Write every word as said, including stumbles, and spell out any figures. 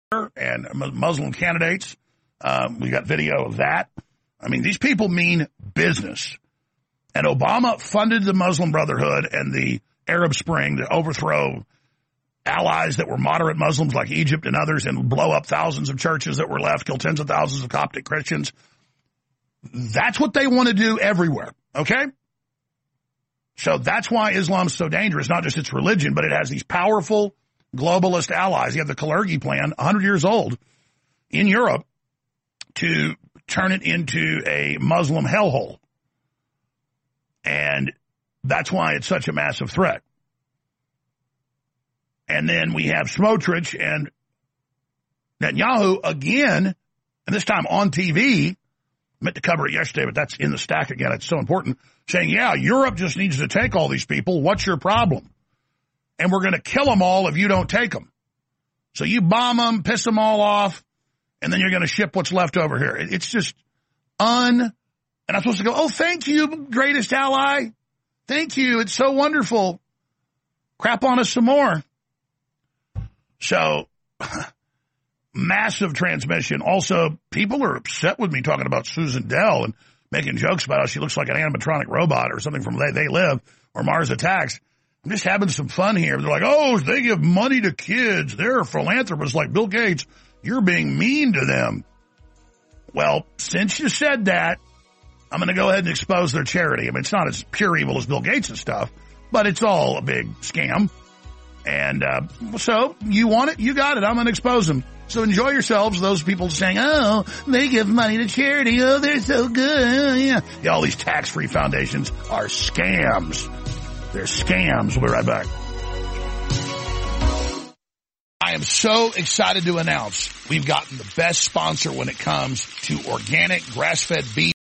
and Muslim candidates. Um, we got video of that. I mean, these people mean business. And Obama funded the Muslim Brotherhood and the Arab Spring to overthrow allies that were moderate Muslims like Egypt and others and blow up thousands of churches that were left, kill tens of thousands of Coptic Christians. That's what they want to do everywhere, okay? So that's why Islam's so dangerous, not just its religion, but it has these powerful globalist allies. You have the Kalergi plan, one hundred years old, in Europe to turn it into a Muslim hellhole. And that's why it's such a massive threat. And then we have Smotrich and Netanyahu again, and this time on T V. I meant to cover it yesterday, but that's in the stack again. It's so important. Saying, yeah, Europe just needs to take all these people. What's your problem? And we're going to kill them all if you don't take them. So you bomb them, piss them all off, and then you're going to ship what's left over here. It's just un... And I'm supposed to go, oh, thank you, greatest ally. Thank you. It's so wonderful. Crap on us some more. So... massive transmission. Also, people are upset with me talking about Susan Dell and making jokes about how she looks like an animatronic robot or something from They, they Live or Mars Attacks. I'm just having some fun here. They're like, oh, they give money to kids. They're philanthropists like Bill Gates. You're being mean to them. Well, since you said that, I'm going to go ahead and expose their charity. I mean, it's not as pure evil as Bill Gates and stuff, but it's all a big scam. And uh, so you want it, you got it. I'm going to expose them. So enjoy yourselves, those people saying, oh, they give money to charity. Oh, they're so good. Yeah. yeah all these tax-free foundations are scams. They're scams. We'll be right back. I am so excited to announce we've gotten the best sponsor when it comes to organic grass-fed beef.